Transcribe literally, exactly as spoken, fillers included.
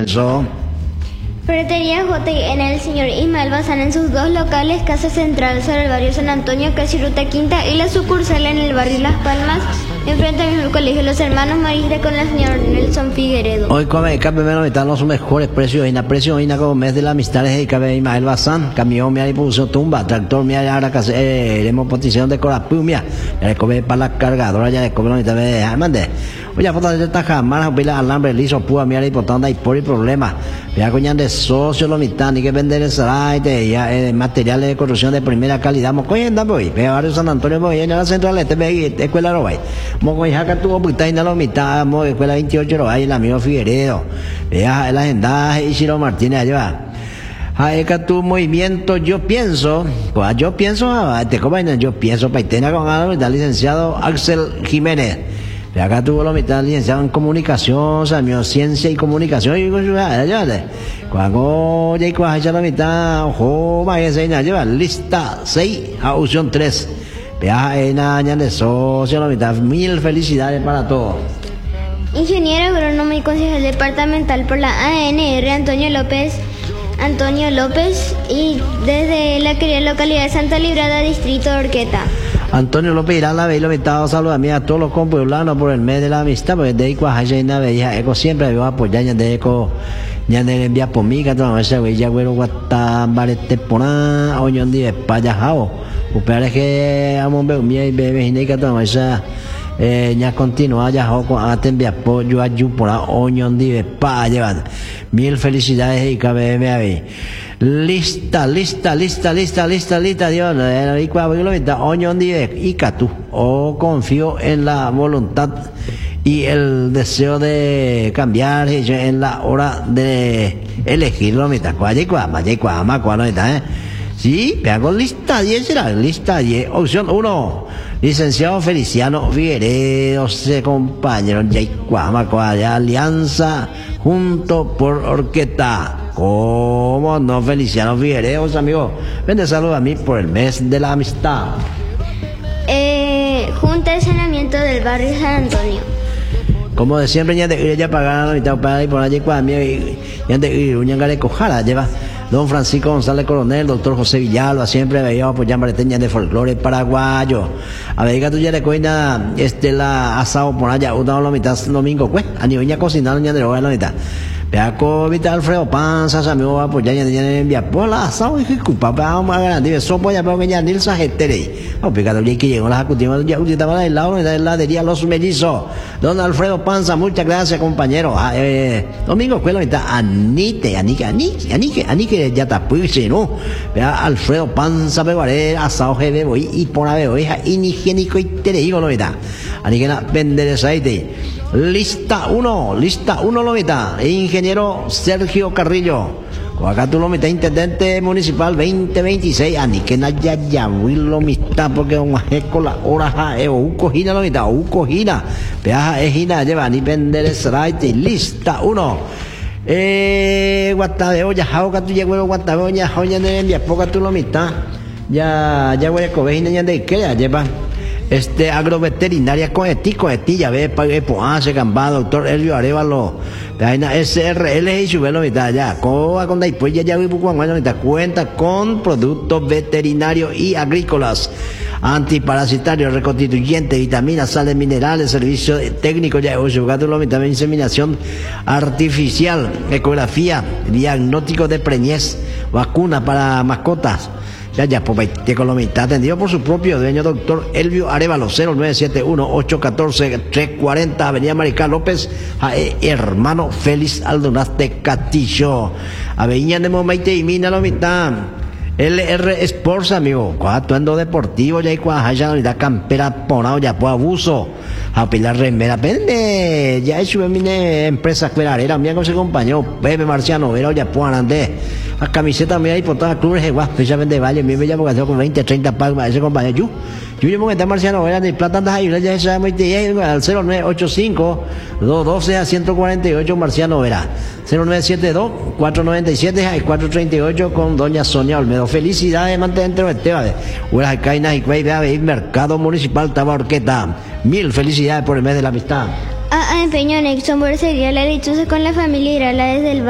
Eso. Ferretería J N el señor Ismael Bazán en sus dos locales, Casa Central sobre el barrio San Antonio, casi Ruta Quinta, y la sucursal en el barrio Las Palmas, enfrente al mismo colegio Los Hermanos Marista con el señor Nelson Figueredo. Hoy come primero mitad los mejores precios y na precio y na como mes de la amistad es de Ismael Bazán, camión mía y producción tumba, tractor mía ahora que eh, hemos posición de corapú mía, ya le come para la cargadora ya le come la mitad de mande. Oye, foto de esta jamás pila alambre liso púa mía y potanda y por el problema. Ya coñan de socio lo mitad ni que vender el saraite ya eh, materiales de construcción de primera calidad. Mo coñen da boy, ve barrio San Antonio boy en la central este ve escuela Robay. Mo coñen acá tuvo puta y na lo mitad, mo escuela veintiocho Robay el amigo Figueredo. Vea el agendaje y Chiro Martínez allá. Aeka tu movimiento, yo pienso, pues yo pienso, te comen, yo pienso, paitena con algo, está licenciado Axel Jiménez. De acá tuvo la mitad licenciado en comunicación, Samio, ciencia y comunicación, y con su allá, cuando ya cuando ya la mitad, ojo, vaya señal, lleva lista seis a opción tres. Vea en año de socio la mitad, mil felicidades para todos. Ingeniero agrónomo y concejal departamental por la A N R Antonio López. Antonio López y desde la querida localidad de Santa Librada, distrito de Orqueta. Antonio López irá a la vez, lo invitado, saludos a mí a todos los compueblanos por el mes de la amistad, porque de ahí cuaja y nave, hija, eco siempre me va a apoyar, ya de eco, ya de enviar por mí, que toda esa güey, ya güero, guatambarete, poná, oñón de payajao, upea es que amo veo mía y bebé, y que toda esa, eh, ya continúa, ya joco, a te enviar apoyo, ayú, por la oñón de payajao, mil felicidades y que bebé a ver. Lista, lista, lista, lista, lista, lista, Dios, y cuando oñón de y catu, o confío en la voluntad y el deseo de cambiar en la hora de elegirlo, mitad, cuaya y cuama, y cuama, cuando está, eh. Sí, pego lista diez, será lista diez, opción uno, licenciado Feliciano Figueredo, se compañero, y cuama, cuaya, alianza, junto por Orqueta. ¿Cómo no, Feliciano Figueredo, amigos? Vende saludos a mí por el mes de la amistad. Eh, Junta de Saneamiento del barrio San Antonio. Como de siempre, ya de ya pagaron la mitad para ir por allí cuando ya de ir un de cojara lleva don Francisco González Coronel, doctor José Villalba, siempre veía apoyar mareteña de folclore paraguayo. A ver, que tú ya le cuenta este la asado por allá, una la mitad domingo, pues, a nivel ya cocinar ya de la mitad. Peaco Vital Alfredo Panza, amigo, apoyar ya de enviar por la asado y culpa, vamos a garantir, sopo ya, pero que ya Nilsa Getere. O picado ya que llegó las acutimos, ya estaba del lado de la heladería Los Mellizos. Don Alfredo Panza, muchas gracias, compañero. Ah, eh, domingo, pues, la mitad, Anite, Anique, Anique, Anique, Anique, ya está, pues, ¿no? Vea, Alfredo Panza, peguaré, asado, jebe, voy, y por la veo, hija, inhigiénico y tereigo, la mitad. Anique, vender esa aceite. Lista uno, lista uno, lo mitad. Ingeniero Sergio Carrillo. Acá tú lo mitad, intendente municipal veinte veintiséis. Anique, na ya ya, lo mitad, porque un con la hora, ja, eh, u cojina, lo mitad, u cojina. Peaja, es gina, lleva, ni vender esa aceite. Lista uno. Eh, guatabeo, ya, jauca, tú llego, guatabeo, ya, joya, de envía, poca tú lo mitad. Ya, ya voy a coger, ya, de que ya lleva. Este agroveterinaria con eti, con eti, ya ve, pague, poase, gamba, doctor Elvio Arevalo, vaina S R L y su velo mitad, ya, coa con después ya ya vi bucuan, mitad, cuenta con productos veterinarios y agrícolas, antiparasitarios, reconstituyentes, vitaminas, sales minerales, servicio técnico, ya, uso, gato, lo mitad, inseminación artificial, ecografía, diagnóstico de preñez, vacuna para mascotas. Ya, ya, pues, te con la mitad, atendido por su propio dueño, doctor Elvio Arevalo, cero nueve siete uno, ocho uno cuatro, tres cuatro cero, Avenida Maricá López, jae, hermano Félix Aldonaste Castillo, Avenida de Momaite y Mina, la mitad, L R Sports, amigo, atuendo deportivo, ya hay cuaja, la mitad, campera, ponado, ya, pues, abuso, a pilar remera, pende, ya es una empresa cuerarera, mira con ese compañero, Pepe Marciano, era, ya, pues, andé. La camiseta mía y por todas las clubes de guapo, especialmente de Valle, mi bella porque tengo con veinte, treinta palmas, ese compañero, yo, yo llevo que está Marciano, era de plata, anda ahí, ya esa muy al cero nueve ocho cinco, dos doce a ciento cuarenta y ocho, Marciano Vera, cero nueve siete dos, cuatro nueve siete, cuatro treinta y ocho, con doña Sonia Olmedo. Felicidades, mantente entre ustedes, Huelas Cainas y Cuey, vea, Mercado Municipal Tabarqueta, mil felicidades por el mes de la amistad. A Empeño Nexon, Borsería La Lechuza con la familia Irala desde el